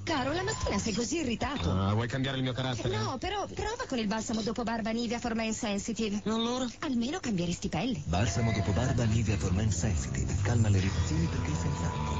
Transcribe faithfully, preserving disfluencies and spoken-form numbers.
Caro, la mattina sei così irritato. Ah, vuoi cambiare il mio carattere? No, però prova con il balsamo dopo barba Nivea for Men Sensitive. E allora? Almeno cambieresti pelle. Balsamo dopo barba Nivea for Men Sensitive. Calma le reazioni perché è senza acqua.